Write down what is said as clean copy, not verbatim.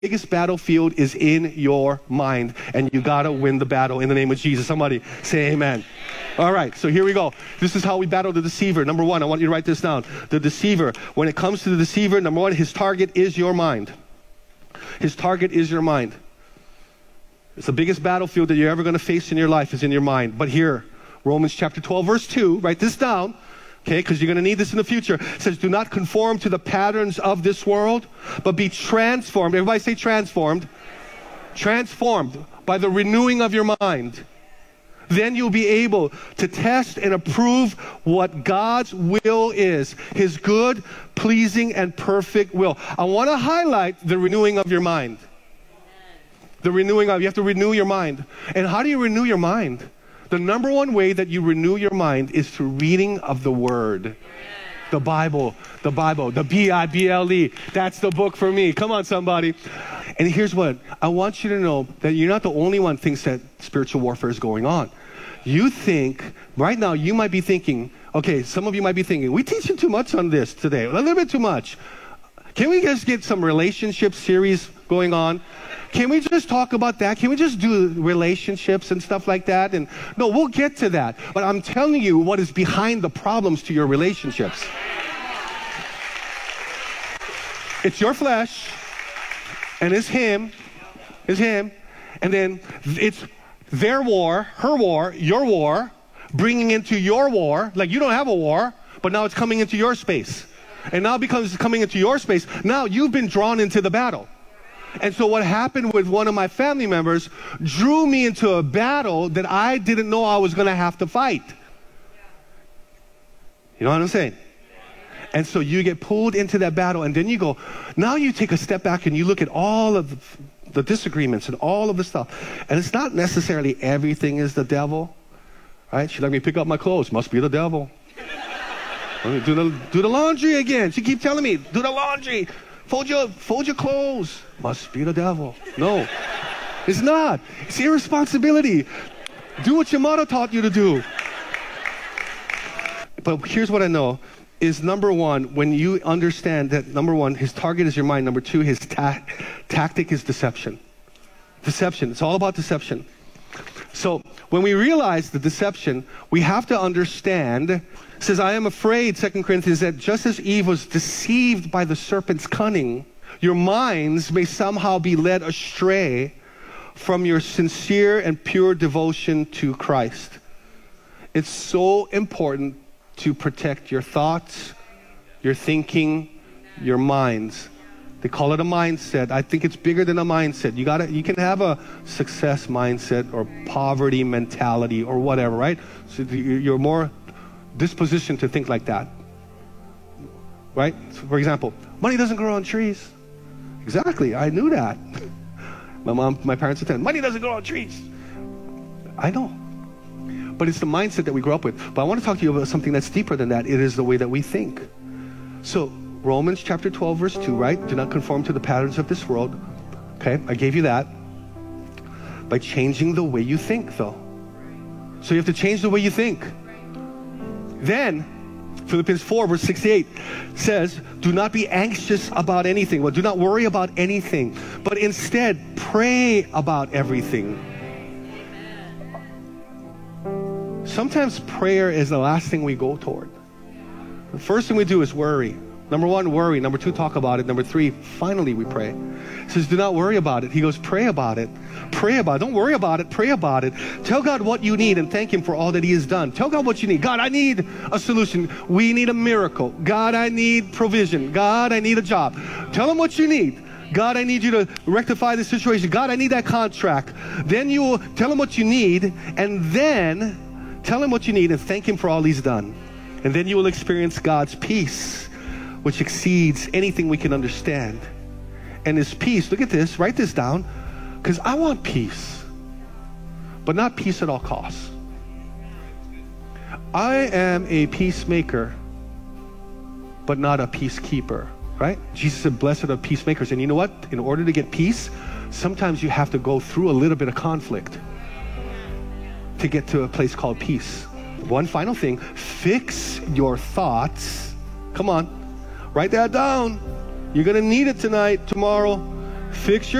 biggest battlefield is in your mind, and you got to win the battle in the name of Jesus. Somebody say amen. All right, so here we go. This is how we battle the deceiver. Number one, I want you to write this down. The deceiver, when it comes to the deceiver, number one, his target is your mind. His target is your mind. It's the biggest battlefield that you're ever going to face in your life is in your mind. But here, Romans chapter 12, verse 2, write this down, okay, because you're going to need this in the future. It says, do not conform to the patterns of this world, but be transformed. Everybody say transformed. Transformed by the renewing of your mind. Then you'll be able to test and approve what God's will is, his good, pleasing, and perfect will. I want to highlight the renewing of your mind. The renewing of, you have to renew your mind. And how do you renew your mind? The number one way that you renew your mind is through reading of the Word. The Bible, the Bible. That's the book for me. Come on, somebody. And here's what, I want you to know that you're not the only one who thinks that spiritual warfare is going on. You think, right now, you might be thinking, okay, some of you might be thinking, we teaching too much on this today, a little bit too much. Can we just get some relationship series going on? Can we just talk about that? Can we just do relationships and stuff like that? And no, we'll get to that. But I'm telling you what is behind the problems to your relationships. It's your flesh, and it's him, and then it's their war, her war, your war, bringing into your war, like you don't have a war, but now it's coming into your space. And now because it's coming into your space, now you've been drawn into the battle. And so what happened with one of my family members drew me into a battle that I didn't know I was going to have to fight. You know what I'm saying? And so you get pulled into that battle, and then you go, now you take a step back and you look at all of the disagreements and all of the stuff. And it's not necessarily everything is the devil, right? She let me pick up my clothes. Must be the devil. Do the laundry again. She keeps telling me, do the laundry. Fold your clothes. Must be the devil. No, it's not. It's irresponsibility. Do what your mother taught you to do. But here's what I know is, number one, when you understand that, number one, his target is your mind. Number two, his tactic is deception. Deception. It's all about deception. So when we realize the deception, we have to understand, it says, I am afraid, 2 Corinthians, that just as Eve was deceived by the serpent's cunning, your minds may somehow be led astray from your sincere and pure devotion to Christ. It's so important to protect your thoughts, your thinking, your minds. They call it a mindset. I think it's bigger than a mindset. You can have a success mindset or poverty mentality or whatever, right? So you're more disposition to think like that, right? So for example, money doesn't grow on trees. Exactly, I knew that. My parents would tell me, money doesn't grow on trees. I know, but it's the mindset that we grow up with. But I want to talk to you about something that's deeper than that. It is the way that we think. So Romans chapter 12 verse 2, right? Do not conform to the patterns of this world. Okay, I gave you that. By changing the way you think, though. So you have to change the way you think. Then, Philippians 4 verse 68 says, do not be anxious about anything. Well, do not worry about anything, but instead pray about everything. Sometimes prayer is the last thing we go toward. The first thing we do is worry. Number one, worry. Number two, talk about it. Number three, finally we pray. He says, do not worry about it. He goes, pray about it. Pray about it. Don't worry about it. Pray about it. Tell God what you need and thank him for all that he has done. Tell God what you need. God, I need a solution. We need a miracle. God, I need provision. God, I need a job. Tell him what you need. God, I need you to rectify the situation. God, I need that contract. Then you will tell him what you need, and then tell him what you need and thank him for all he's done. And then you will experience God's peace, which exceeds anything we can understand. And his peace, look at this, write this down, because I want peace, but not peace at all costs. I am a peacemaker, but not a peacekeeper, right? Jesus said, blessed are peacemakers. And you know what? In order to get peace, sometimes you have to go through a little bit of conflict to get to a place called peace. One final thing, fix your thoughts. Come on, write that down. You're going to need it tonight, tomorrow. Fix your